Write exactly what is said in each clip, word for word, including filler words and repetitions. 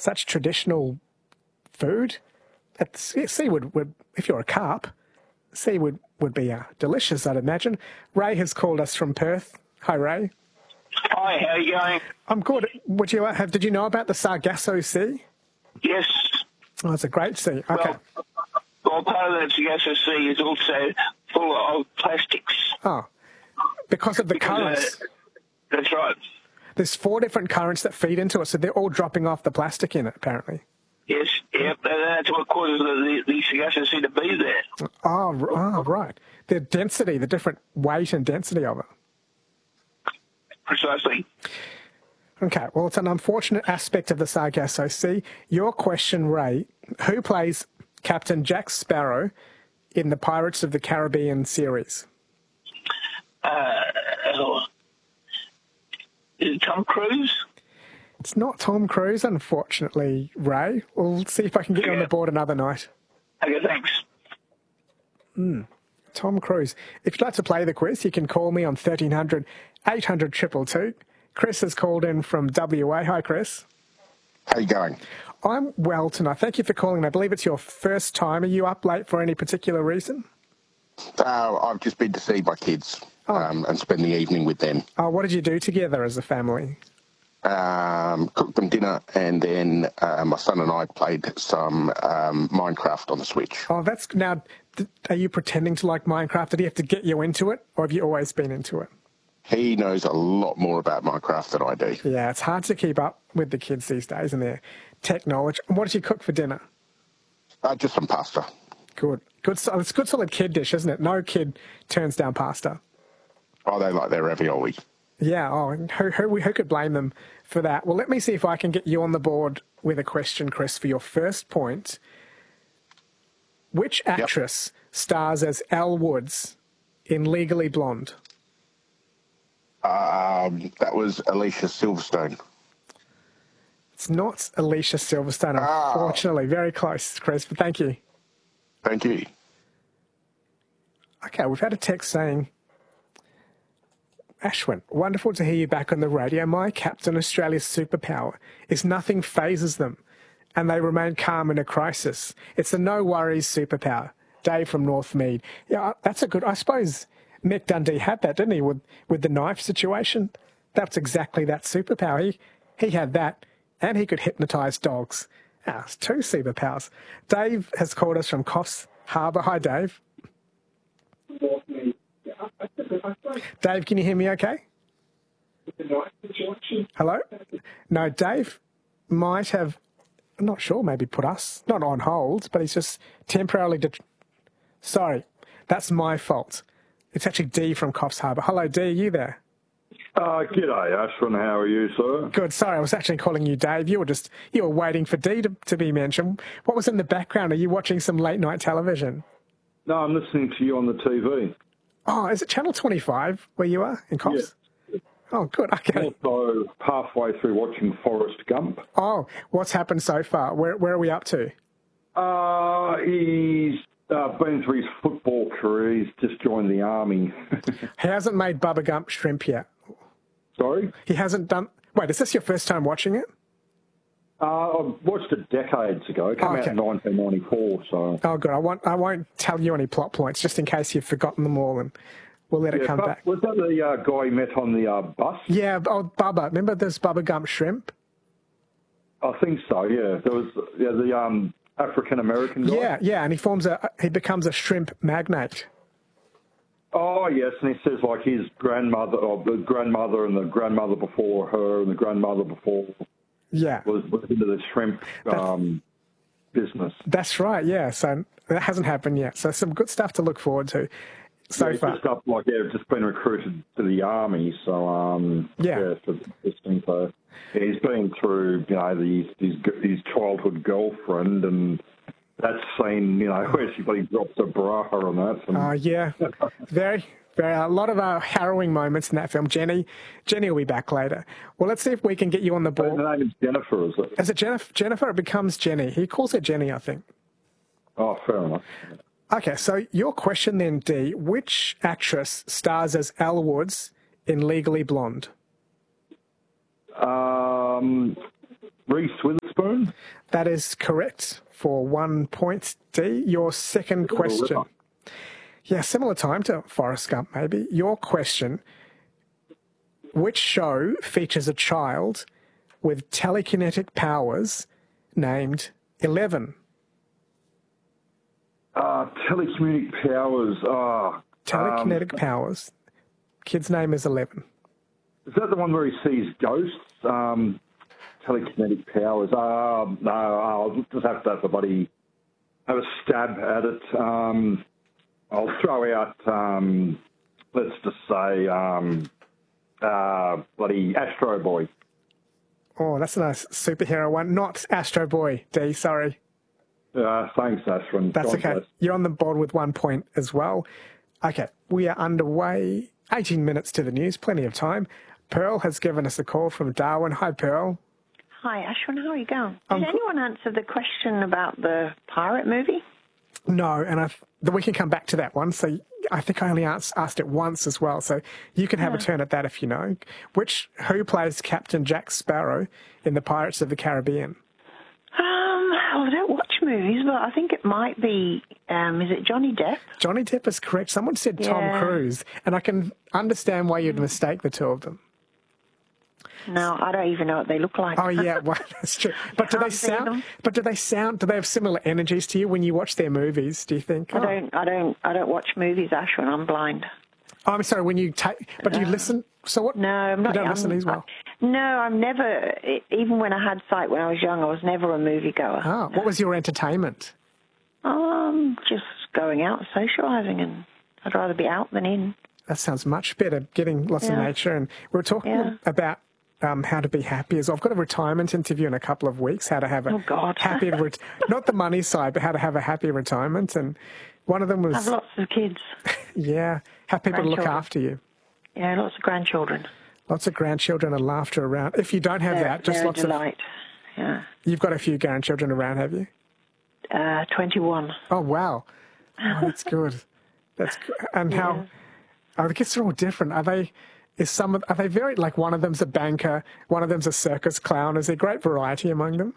such traditional food. It's, seaweed would, if you're a carp, seaweed would be uh, delicious, I'd imagine. Ray has called us from Perth. Hi, Ray. Hi, how are you going? I'm good. Would you have? Did you know about the Sargasso Sea? Yes. Oh, it's a great sea. Okay. Well, well part of that Sargasso Sea is also full of plastics. Oh, because of the Because, currents. Uh, that's right. There's four different currents that feed into it, so they're all dropping off the plastic in it, apparently. Yes, yep, and that's what causes the, the, the Sargasso Sea to be there. Oh, oh, right. The density, the different weight and density of it. Precisely. Okay, well, it's an unfortunate aspect of the Sargasso Sea. Your question, Ray, who plays Captain Jack Sparrow in the Pirates of the Caribbean series? Uh, is it Tom Cruise? It's not Tom Cruise, unfortunately, Ray. We'll see if I can get you on the board another night. Okay, thanks. Mm, Tom Cruise. If you'd like to play the quiz, you can call me on thirteen hundred, eight hundred, two two two. Chris has called in from W A. Hi, Chris. How you going? I'm well tonight. Thank you for calling. I believe it's your first time. Are you up late for any particular reason? Uh, I've just been to see my kids oh. um, and spend the evening with them. Oh, what did you do together as a family? Um, cooked them dinner, and then uh, my son and I played some um, Minecraft on the Switch. Oh, that's now. Are you pretending to like Minecraft? Did he have to get you into it, or have you always been into it? He knows a lot more about Minecraft than I do. Yeah, it's hard to keep up with the kids these days and their technology. What did you cook for dinner? Uh, just some pasta. Good, good. It's a good solid kid dish, isn't it? No kid turns down pasta. Oh, they like their ravioli. Yeah, oh, who, who, who could blame them for that? Well, let me see if I can get you on the board with a question, Chris, for your first point. Which actress yep. stars as Elle Woods in Legally Blonde? Um, that was Alicia Silverstone. It's not Alicia Silverstone, ah. unfortunately. Very close, Chris, but thank you. Thank you. Okay, we've had a text saying, Ashwin, wonderful to hear you back on the radio. My captain, Australia's superpower, is nothing phases them, and they remain calm in a crisis. It's a no-worries superpower. Dave from Northmead. Yeah, that's a good... I suppose Mick Dundee had that, didn't he, with, with the knife situation? That's exactly that superpower. He, he had that, and he could hypnotise dogs. Ah, it's two superpowers. Dave has called us from Coffs Harbour. Hi, Dave. Dave, can you hear me okay? Hello? No, Dave might have, I'm not sure, maybe put us, not on hold, but he's just temporarily... Det- Sorry, that's my fault. It's actually Dee from Coffs Harbour. Hello, Dee, are you there? Uh, g'day, Ashwin. How are you, sir? Good. Sorry, I was actually calling you Dave. You were just, you were waiting for Dee to, to be mentioned. What was in the background? Are you watching some late-night television? No, I'm listening to you on the T V. Oh, is it Channel twenty-five where you are in Coffs? Yeah. Oh, good. Okay. Also, halfway through watching Forrest Gump. Oh, what's happened so far? Where where are we up to? Uh, he's uh, been through his football career. He's just joined the army. He hasn't made Bubba Gump shrimp yet. Sorry? He hasn't done... Wait, is this your first time watching it? Uh, I watched it decades ago. It came oh, okay. out in nineteen ninety-four, so... Oh, good. I won't, I won't tell you any plot points, just in case you've forgotten them all, and we'll let yeah, it come but back. Was that the uh, guy he met on the uh, bus? Yeah, oh, Bubba. Remember this Bubba Gump shrimp? I think so, yeah. There was yeah, the um, African-American guy. Yeah, yeah, and he forms a... He becomes a shrimp magnate. Oh, yes, and he says, like, his grandmother, or the grandmother and the grandmother before her and the grandmother before yeah. was, was into the shrimp um, business. That's right, yeah. So that hasn't happened yet. So some good stuff to look forward to so yeah, far. Just up, like, yeah, just been recruited to the army, so, um, yeah. yeah, for this thing. So yeah, he's been through, you know, the, his, his childhood girlfriend, and that scene, you know, where she bloody drops a bra on that. Oh, uh, yeah. Very, very, a lot of uh, harrowing moments in that film. Jenny, Jenny will be back later. Well, let's see if we can get you on the board. Her name is Jennifer, is it? Is it Jennifer? Jennifer, it becomes Jenny. He calls her Jenny, I think. Oh, fair enough. Okay, so your question then, Dee. Which actress stars as Elle Woods in Legally Blonde? Um, Reese Witherspoon. spoon? That is correct for one point, D. Your second question. Yeah, similar time to Forrest Gump, maybe. Your question, which show features a child with telekinetic powers named Eleven? Uh, telekinetic powers. Uh, Telekinetic um, powers. Kid's name is Eleven. Is that the one where he sees ghosts? Um, telekinetic powers. Uh, no, I'll just have to have a buddy have a stab at it. Um, I'll throw out, um, let's just say, um, uh, bloody Astro Boy. Oh, that's a nice superhero one. Not Astro Boy, D, sorry. Uh, thanks, Ashwin. That's God okay. bless. You're on the board with one point as well. Okay, we are underway. eighteen minutes to the news, plenty of time. Pearl has given us a call from Darwin. Hi, Pearl. Hi, Ashwin. How are you going? Um, Did anyone answer the question about the pirate movie? No, and I, we can come back to that one. So I think I only asked, asked it once as well. So you can have Yeah. a turn at that if you know. Which who plays Captain Jack Sparrow in the Pirates of the Caribbean? Um, well, I don't watch movies, but I think it might be, um, is it Johnny Depp? Johnny Depp is correct. Someone said Tom Yeah. Cruise, and I can understand why you'd mistake the two of them. No, I don't even know what they look like. Oh yeah, well, that's true. But do they Can't see sound? them. But do they sound? Do they have similar energies to you when you watch their movies? Do you think? I oh, don't, I don't, I don't watch movies, Ashwin. I'm blind. oh, I'm sorry. When you take, but do you listen? So what? No, I'm not. You don't I'm, listen as well. I, no, I'm never. e- Even when I had sight when I was young, I was never a moviegoer. Oh, what was your entertainment? Um, just going out, socialising, and I'd rather be out than in. That sounds much better. Getting lots of Yeah. nature, and we were talking Yeah. about um, how to be happy. As well. I've got a retirement interview in a couple of weeks. How to have a Oh, God. happy, ret- not the money side, but how to have a happy retirement. And one of them I have was, lots of kids. yeah, have people to look Grandchildren. after you. Yeah, lots of grandchildren. Lots of grandchildren and laughter around. If you don't have They're, that, just they're a lots of. delight. Yeah. You've got a few grandchildren around, have you? Uh, twenty-one. Oh wow, oh, that's good. That's good. And how? Oh, the kids are all different. Are they? Is some of? Are they very like one of them's a banker, one of them's a circus clown? Is there great variety among them?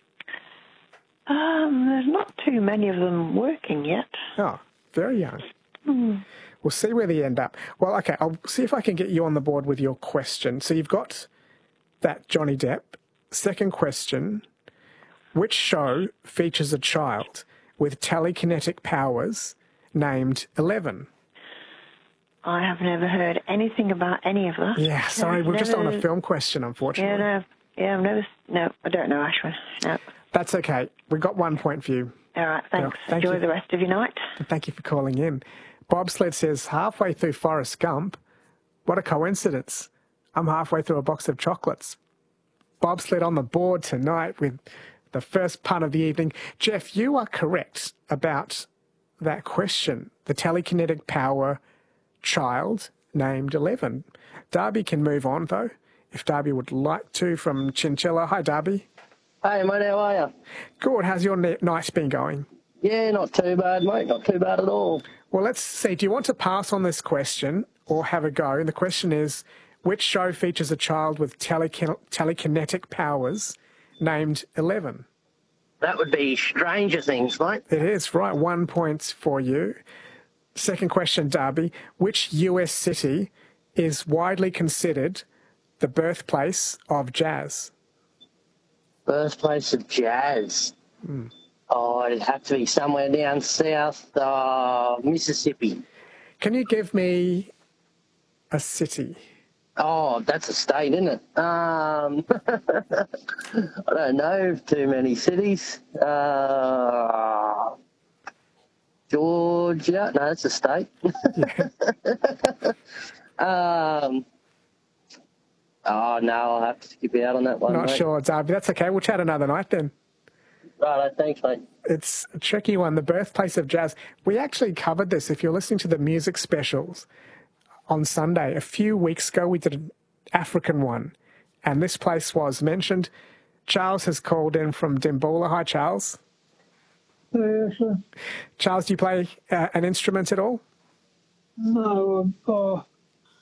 Um, there's not too many of them working yet. Oh, very young. Mm. We'll see where they end up. Well, okay, I'll see if I can get you on the board with your question. So you've got that Johnny Depp. Second question. Which show features a child with telekinetic powers named Eleven? I have never heard anything about any of that. Yeah, sorry, I've we're just on a never- film question, unfortunately. Yeah, no. Yeah, I've never. No, I don't know, Ashwin. No. That's okay. We got one point for you. All right, thanks. thank Enjoy you. the rest of your night. Thank you for calling in. Bobsled says, halfway through Forrest Gump, what a coincidence. I'm halfway through a box of chocolates. Bobsled on the board tonight with the first pun of the evening. Jeff, you are correct about that question. The telekinetic power child named Eleven. Darby can move on, though, if Darby would like to, from Chinchilla. Hi, Darby. Hey, mate, how are you? Good. How's your ne- night been going? Yeah, not too bad, mate. Not too bad at all. Well, let's see. Do you want to pass on this question or have a go? And the question is, which show features a child with telekin- telekinetic powers named Eleven? That would be Stranger Things, mate. It is, right. One point for you. Second question, Darby. Which U S city is widely considered the birthplace of jazz? Birthplace of jazz. Hmm. Oh, it'd have to be somewhere down south, uh, Mississippi. Can you give me a city? Oh, that's a state, isn't it? Um, I don't know too many cities. Uh, Georgia. No, that's a state. um, oh, no, I'll have to skip out on that one. Not mate. sure, Darby. That's okay. We'll chat another night then. Right, thanks, mate. It's a tricky one, the birthplace of jazz. We actually covered this. If you're listening to the music specials on Sunday, a few weeks ago, we did an African one, and this place was mentioned. Charles has called in from Dimboola. Hi, Charles. Yes, sir. Charles, do you play uh, an instrument at all? No, I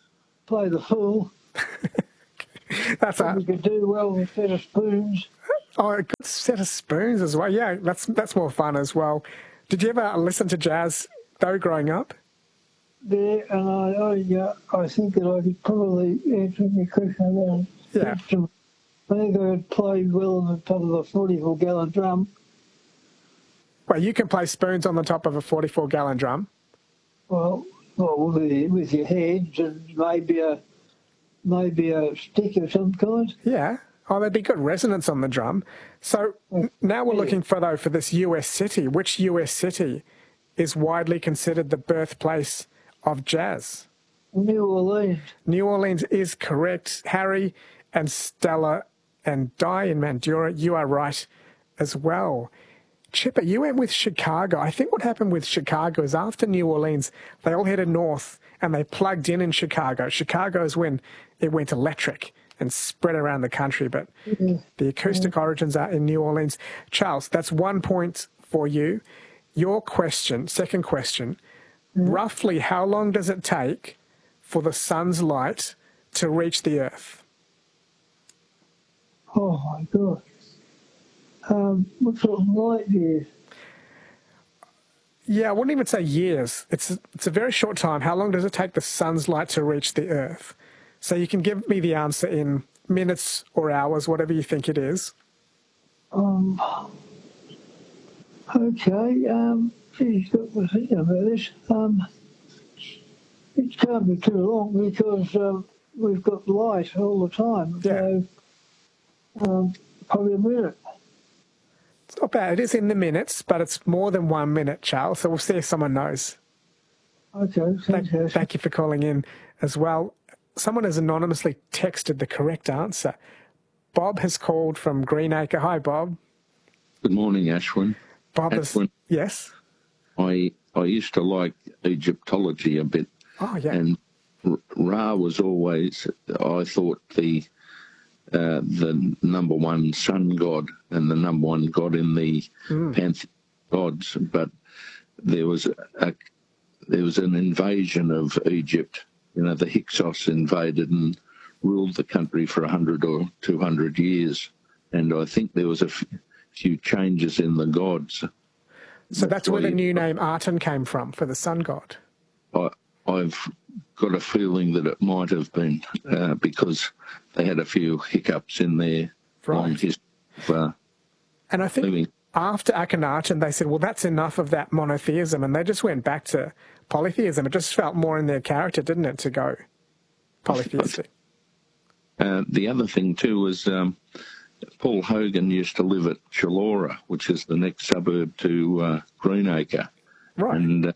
play the fool. That's a, We could do well with a set of spoons. Oh, a good set of spoons as well. Yeah, that's that's more fun as well. Did you ever listen to jazz, though, growing up? Yeah, and I, I, uh, I think that I could probably answer your question about Yeah. instrument. I think I had played well on the top of a forty-four gallon drum. Well, you can play spoons on the top of a forty-four gallon drum. Well, well with, with your hands and maybe a maybe a stick of some kind. Yeah. Oh, there'd be good resonance on the drum. So n- now we're looking for, though, for this U S city. Which U S city is widely considered the birthplace of jazz? New Orleans. New Orleans is correct. Harry and Stella and Di in Mandurah, you are right as well. Chipper, you went with Chicago. I think what happened with Chicago is after New Orleans, they all headed north and they plugged in in Chicago. Chicago is when it went electric and spread around the country, but Yeah. the acoustic origins are in New Orleans. Charles, that's one point for you. Your question, second question, roughly how long does it take for the sun's light to reach the earth? Oh my God. Um, what sort of light years? Yeah, I wouldn't even say years. It's a, it's a very short time. How long does it take the sun's light to reach the earth? So you can give me the answer in minutes or hours, whatever you think it is. Um, okay, um, geez, got to think about this. Um, it can't be too long because um, we've got light all the time. Yeah. So, um, probably a minute. It's not bad. It is in the minutes, but it's more than one minute, Charles. So we'll see if someone knows. Okay, Thank, fantastic. thank you for calling in as well. Someone has anonymously texted the correct answer. Bob has called from Greenacre. Hi, Bob. Good morning, Ashwin. Bob is... Ashwin, Yes? I I used to like Egyptology a bit, Oh, yeah. and R- Ra was always, I thought, the uh, the number one sun god and the number one god in the pantheon of gods. But there was a there was an invasion of Egypt. You know, the Hyksos invaded and ruled the country for a hundred or two hundred years, and I think there was a f- few changes in the gods. So that's where why the you- new name Aten came from, for the sun god. I, I've got a feeling that it might have been uh, because they had a few hiccups in their long Right. history of uh, And I think living. after Akhenaten, they said, well, that's enough of that monotheism, and they just went back to polytheism. It just felt more in their character, didn't it, to go polytheistic? Uh, the other thing too was um, Paul Hogan used to live at Chullora, which is the next suburb to uh, Greenacre, Right. and uh,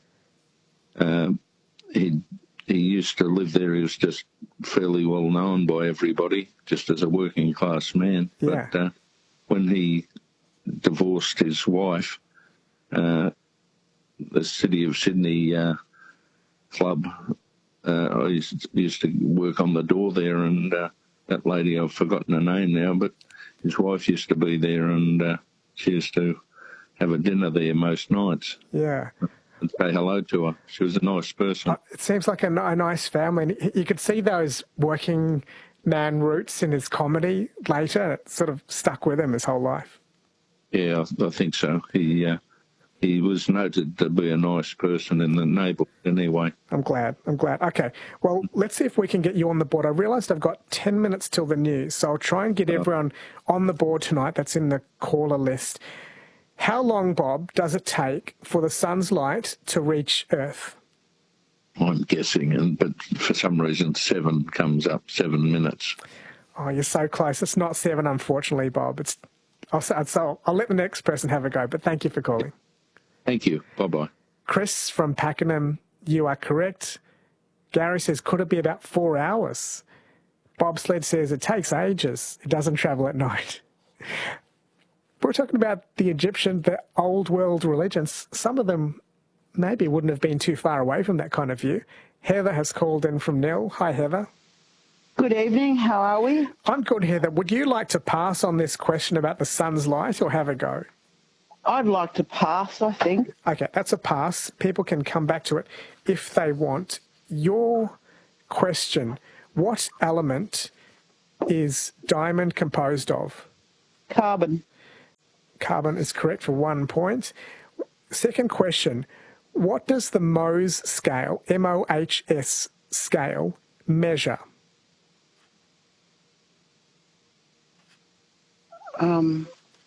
uh, he he used to live there. He was just fairly well known by everybody, just as a working class man. Yeah. But uh, when he divorced his wife, uh, the City of Sydney uh, club, uh, I used, used to work on the door there, and uh, that lady, I've forgotten her name now, but his wife used to be there, and uh, she used to have a dinner there most nights Yeah. and say hello to her. She was a nice person. It seems like a, n- a nice family. And y- you could see those working man roots in his comedy later. It sort of stuck with him his whole life. Yeah, I, I think so. He uh, he was noted to be a nice person in the neighbourhood anyway. I'm glad. I'm glad. Okay. Well, let's see if we can get you on the board. I realised I've got ten minutes till the news, so I'll try and get everyone on the board tonight that's in the caller list. How long, Bob, does it take for the sun's light to reach Earth? I'm guessing, and but for some reason seven comes up, seven minutes. Oh, you're so close. It's not seven, unfortunately, Bob. It's. I'll, say- so I'll let the next person have a go, but thank you for calling. Thank you. Bye-bye. Chris from Pakenham, you are correct. Gary says, could it be about four hours? Bob Sled says, it takes ages. It doesn't travel at night. We're talking about the Egyptian, the old world religions. Some of them maybe wouldn't have been too far away from that kind of view. Heather has called in from Nil. Hi, Heather. Good evening. How are we? I'm good, Heather. Would you like to pass on this question about the sun's light or have a go? I'd like to pass, I think. Okay, that's a pass. People can come back to it if they want. Your question, what element is diamond composed of? Carbon. carbon is correct for one point. Second question, what does the Mohs scale, M O H S scale, measure? Um,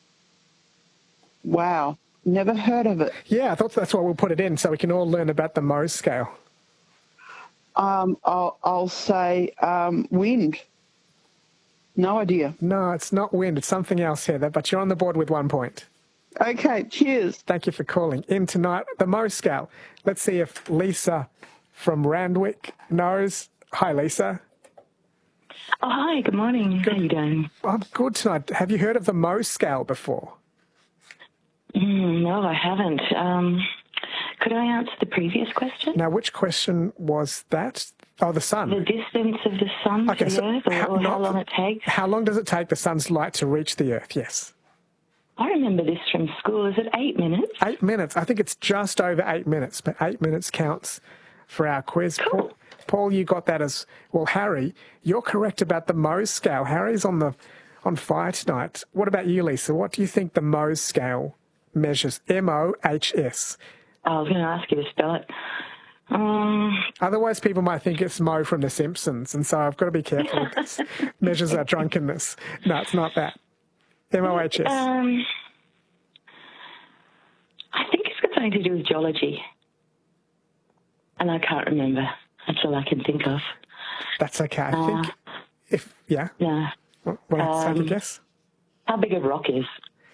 wow, never heard of it. Yeah, I thought that's why we'll put it in, so we can all learn about the Mohs scale. Um, I'll, I'll say um, wind. No idea. No, it's not wind. It's something else here, but you're on the board with one point. Okay, cheers. Thank you for calling in tonight. The Mohs scale. Let's see if Lisa from Randwick knows. Hi, Lisa. Oh, hi, good morning. Good. How are you doing? I'm good tonight. Have you heard of the Mohs scale before? Mm, no, I haven't. Um, could I answer the previous question? Now, which question was that? Oh, the sun. The distance of the sun okay, to so the Earth, or, how, or how not, long it takes? How long does it take the sun's light to reach the Earth? Yes. I remember this from school. Is it eight minutes? Eight minutes. I think it's just over eight minutes, but eight minutes counts for our quiz. Cool. Paul, Paul, you got that as well. Harry, you're correct about the Mohs scale. Harry's on the on fire tonight. What about you, Lisa? What do you think the Mohs scale measures? M O H S. I was going to ask you to spell it. Um, Otherwise, people might think it's Mo from The Simpsons, and so I've got to be careful with this. Measures our drunkenness. No, it's not that. M O H S. Um, I think it's got something to do with geology. And I can't remember. That's all I can think of. That's okay. I uh, think if, yeah. Yeah. What, what um, take a guess? How big a rock is?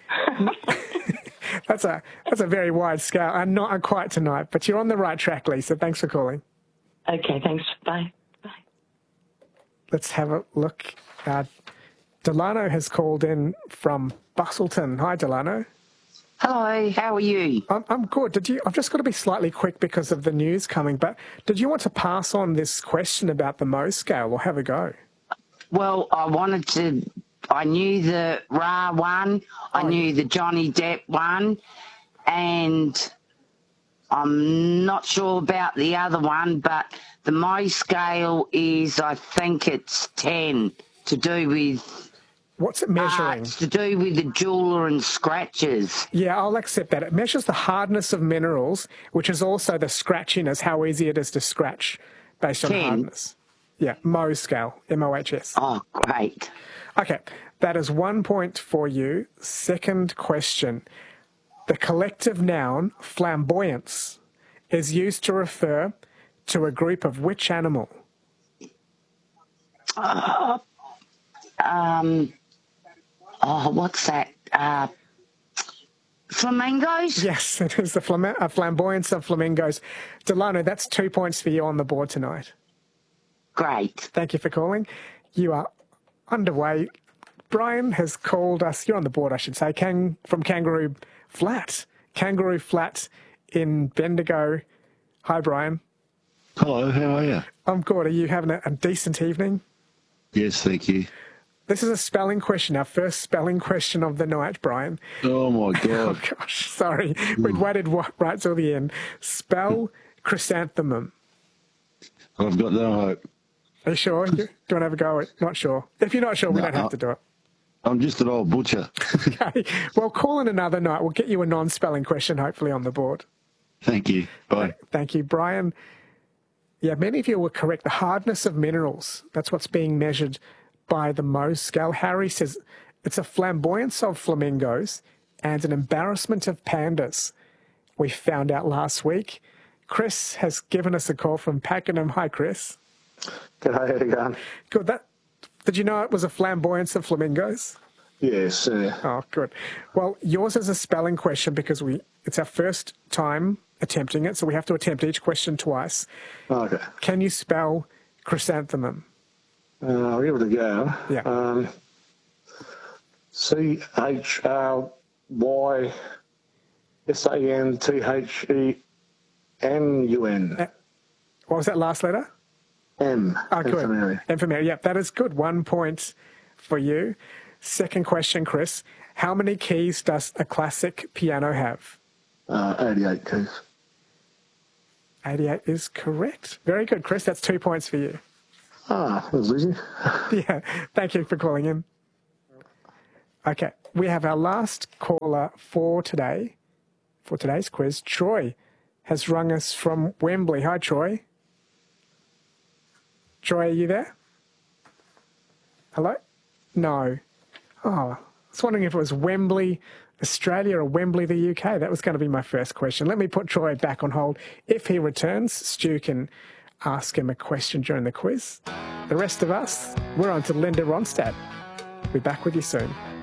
That's a that's a very wide scale, and not quite tonight, but you're on the right track, Lisa. Thanks for calling. Okay, thanks. Bye. Bye. Let's have a look. Uh, Delano has called in from Bustleton. Hi, Delano. Hello, how are you? I'm, I'm good. Did you? I've just got to be slightly quick because of the news coming, but did you want to pass on this question about the Mohs scale or have a go? Well, I wanted to... I knew the Ra one, I oh, knew the Johnny Depp one, and I'm not sure about the other one, but the Mohs scale is, I think it's ten, to do with... What's it measuring? Uh, it's to do with the jeweller and scratches. Yeah, I'll accept that. It measures the hardness of minerals, which is also the scratchiness, how easy it is to scratch based on ten. Hardness. Yeah, Mohs scale, M O H S. Oh, great. Okay, that is one point for you. Second question. The collective noun flamboyance is used to refer to a group of which animal? Uh, um, oh, what's that? Uh, flamingos? Yes, it is the flam- uh, flamboyance of flamingos. Delano, that's two points for you on the board tonight. Great. Thank you for calling. You are underway. Brian has called us, you're on the board, I should say, Kang, from Kangaroo Flat. Kangaroo Flat in Bendigo. Hi, Brian. Hello, how are you? I'm good. Are you having a, a decent evening? Yes, thank you. This is a spelling question, our first spelling question of the night, Brian. Oh, my God. Oh, gosh, sorry. Mm. We'd waited right till the end. Spell chrysanthemum. I've got no hope. Are you sure? Do you want to have a go at it? Not sure. If you're not sure, we no, don't have to do it. I'm just an old butcher. Okay. Well, call in another night. We'll get you a non-spelling question, hopefully, on the board. Thank you. Bye. Thank you, Brian. Yeah, many of you were correct. The hardness of minerals, that's what's being measured by the Mohs scale. Harry says it's a flamboyance of flamingos and an embarrassment of pandas. We found out last week. Chris has given us a call from Pakenham. Hi, Chris. G'day, how you going? Good. That, did you know it was a flamboyance of flamingos? Yes. Uh, oh, good. Well, yours is a spelling question because we it's our first time attempting it, so we have to attempt each question twice. Okay. Can you spell chrysanthemum? Uh, I'll give it a go. Yeah. Um, C H R Y S A N T H E M U N. What was that last letter? M. Oh, good. M for Mary. M for Mary. Yep, that is good. One point for you. Second question, Chris. How many keys does a classic piano have? Uh, eighty-eight keys. eighty-eight is correct. Very good, Chris. That's two points for you. Ah, that was easy. Yeah. Thank you for calling in. Okay, we have our last caller for today, for today's quiz. Troy has rung us from Wembley. Hi, Troy. Troy, are you there? Hello? No. Oh, I was wondering if it was Wembley, Australia, or Wembley, the U K. That was going to be my first question. Let me put Troy back on hold. If he returns, Stu can ask him a question during the quiz. The rest of us, we're on to Linda Ronstadt. We'll be back with you soon.